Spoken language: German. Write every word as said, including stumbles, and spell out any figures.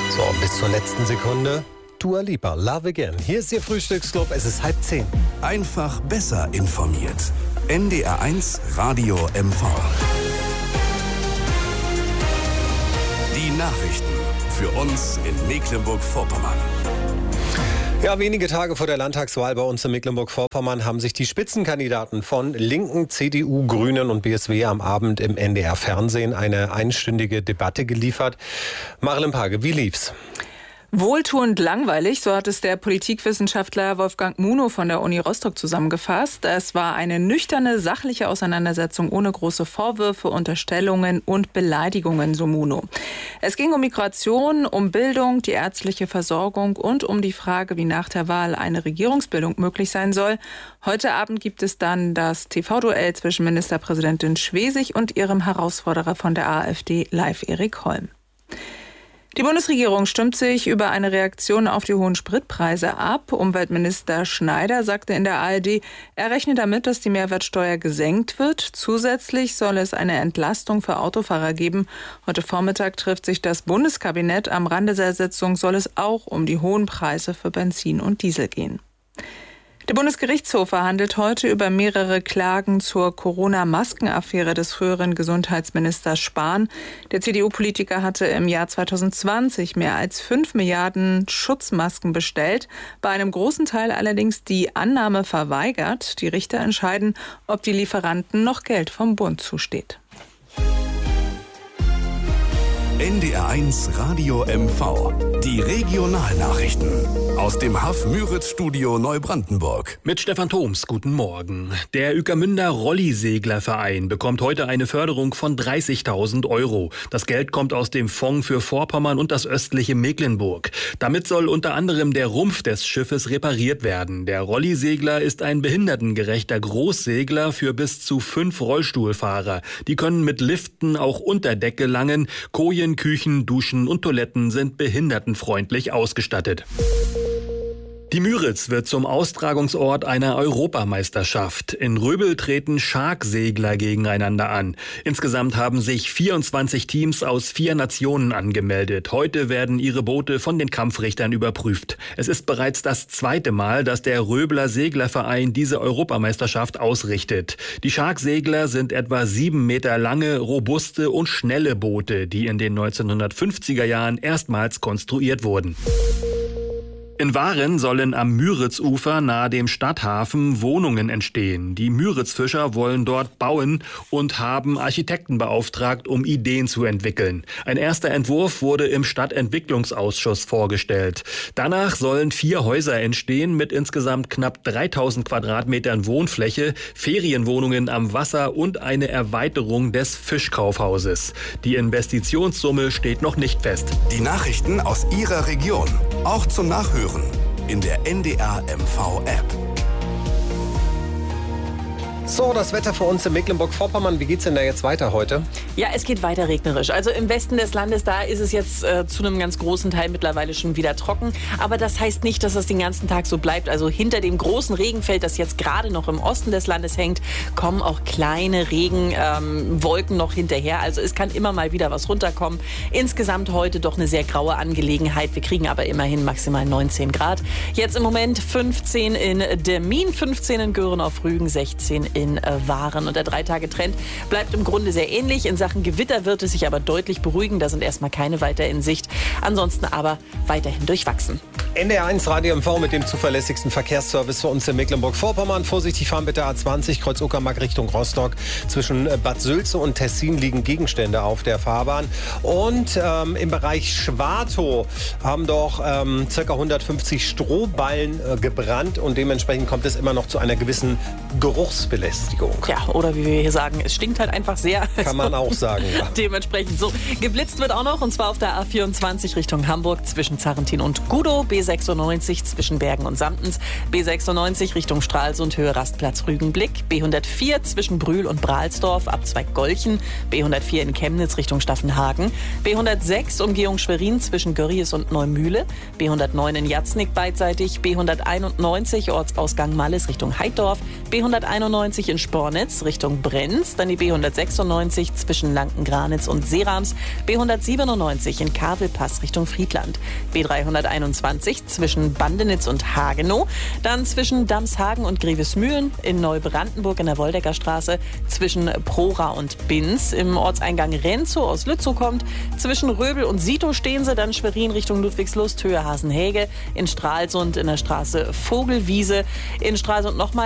So, bis zur letzten Sekunde. Dua Lipa, Love Again. Hier ist Ihr Frühstücksclub, es ist halb zehn. Einfach besser informiert. N D R eins Radio M V. Die Nachrichten für uns in Mecklenburg-Vorpommern. Ja, wenige Tage vor der Landtagswahl bei uns in Mecklenburg-Vorpommern haben sich die Spitzenkandidaten von Linken, C D U, Grünen und B S W am Abend im N D R-Fernsehen eine einstündige Debatte geliefert. Marilyn Page, wie lief's? Wohltuend langweilig, so hat es der Politikwissenschaftler Wolfgang Munow von der Uni Rostock zusammengefasst. Es war eine nüchterne, sachliche Auseinandersetzung ohne große Vorwürfe, Unterstellungen und Beleidigungen, so Munow. Es ging um Migration, um Bildung, die ärztliche Versorgung und um die Frage, wie nach der Wahl eine Regierungsbildung möglich sein soll. Heute Abend gibt es dann das T V-Duell zwischen Ministerpräsidentin Schwesig und ihrem Herausforderer von der AfD, Leif Erik Holm. Die Bundesregierung stimmt sich über eine Reaktion auf die hohen Spritpreise ab. Umweltminister Schneider sagte in der A R D, er rechnet damit, dass die Mehrwertsteuer gesenkt wird. Zusätzlich soll es eine Entlastung für Autofahrer geben. Heute Vormittag trifft sich das Bundeskabinett. Am Rande der Sitzung soll es auch um die hohen Preise für Benzin und Diesel gehen. Der Bundesgerichtshof verhandelt heute über mehrere Klagen zur Corona-Maskenaffäre des früheren Gesundheitsministers Spahn. Der C D U-Politiker hatte im Jahr zweitausendzwanzig mehr als fünf Milliarden Schutzmasken bestellt, bei einem großen Teil allerdings die Annahme verweigert. Die Richter entscheiden, ob die Lieferanten noch Geld vom Bund zusteht. N D R eins Radio M V. Die Regionalnachrichten aus dem Haff-Müritz-Studio Neubrandenburg. Mit Stefan Thoms, guten Morgen. Der Ueckermünder Rolliseglerverein bekommt heute eine Förderung von dreißigtausend Euro. Das Geld kommt aus dem Fonds für Vorpommern und das östliche Mecklenburg. Damit soll unter anderem der Rumpf des Schiffes repariert werden. Der Rollisegler ist ein behindertengerechter Großsegler für bis zu fünf Rollstuhlfahrer. Die können mit Liften auch unter Deck gelangen. Kojen, Küchen, Duschen und Toiletten sind behindertenfreundlich ausgestattet. Die Müritz wird zum Austragungsort einer Europameisterschaft. In Röbel treten Scharksegler gegeneinander an. Insgesamt haben sich vierundzwanzig Teams aus vier Nationen angemeldet. Heute werden ihre Boote von den Kampfrichtern überprüft. Es ist bereits das zweite Mal, dass der Röbeler Seglerverein diese Europameisterschaft ausrichtet. Die Scharksegler sind etwa sieben Meter lange, robuste und schnelle Boote, die in den neunzehnhundertfünfziger Jahren erstmals konstruiert wurden. In Waren sollen am Müritzufer nahe dem Stadthafen Wohnungen entstehen. Die Müritzfischer wollen dort bauen und haben Architekten beauftragt, um Ideen zu entwickeln. Ein erster Entwurf wurde im Stadtentwicklungsausschuss vorgestellt. Danach sollen vier Häuser entstehen mit insgesamt knapp dreitausend Quadratmetern Wohnfläche, Ferienwohnungen am Wasser und eine Erweiterung des Fischkaufhauses. Die Investitionssumme steht noch nicht fest. Die Nachrichten aus Ihrer Region, auch zum Nachhören in der N D R M V-App. So, das Wetter für uns in Mecklenburg-Vorpommern. Wie geht's denn da jetzt weiter heute? Ja, es geht weiter regnerisch. Also im Westen des Landes, da ist es jetzt äh, zu einem ganz großen Teil mittlerweile schon wieder trocken. Aber das heißt nicht, dass das den ganzen Tag so bleibt. Also hinter dem großen Regenfeld, das jetzt gerade noch im Osten des Landes hängt, kommen auch kleine Regenwolken ähm, noch hinterher. Also es kann immer mal wieder was runterkommen. Insgesamt heute doch eine sehr graue Angelegenheit. Wir kriegen aber immerhin maximal neunzehn Grad. Jetzt im Moment fünfzehn in Demmin, fünfzehn in Göhren auf Rügen, sechzehn in in Waren. Und der Drei-Tage-Trend bleibt im Grunde sehr ähnlich. In Sachen Gewitter wird es sich aber deutlich beruhigen. Da sind erstmal keine weiter in Sicht. Ansonsten aber weiterhin durchwachsen. N D R eins Radio M V mit dem zuverlässigsten Verkehrsservice für uns in Mecklenburg-Vorpommern. Vorsichtig fahren bitte A zwanzig, Kreuz Uckermark Richtung Rostock. Zwischen Bad Sülze und Tessin liegen Gegenstände auf der Fahrbahn. Und ähm, im Bereich Schwartow haben doch ähm, ca. hundertfünfzig Strohballen äh, gebrannt. Und dementsprechend kommt es immer noch zu einer gewissen Geruchsbelästigung. Ja, oder wie wir hier sagen, es stinkt halt einfach sehr. Kann man auch sagen, ja. Dementsprechend so. Geblitzt wird auch noch, und zwar auf der A vierundzwanzig Richtung Hamburg zwischen Zarrentin und Gudow. B sechsundneunzig zwischen Bergen und Samtens, B sechsundneunzig Richtung Stralsund, Höhe Rastplatz Rügenblick, B hundertvier zwischen Brühl und Brahlsdorf, Abzweig Golchen, B hundertvier in Chemnitz Richtung Staffenhagen, B hundertsechs Umgehung Schwerin zwischen Görries und Neumühle, B hundertneun in Jatznig beidseitig, B hunderteinundneunzig Ortsausgang Malles Richtung Heiddorf, B hunderteinundneunzig in Spornitz Richtung Brenz, dann die B hundertsechsundneunzig zwischen Lanken-Granitz und Seerams, B hundertsiebenundneunzig in Kavelpass Richtung Friedland, B dreihunderteinundzwanzig zwischen Bandenitz und Hagenow, dann zwischen Damshagen und Grevesmühlen, in Neubrandenburg in der Woldecker Straße, zwischen Prora und Binz, im Ortseingang Renzow aus Lützow kommt, zwischen Röbel und Sito stehen sie, dann Schwerin Richtung Ludwigslust, Höhe Hasenhäge, in Stralsund in der Straße Vogelwiese, in Stralsund nochmal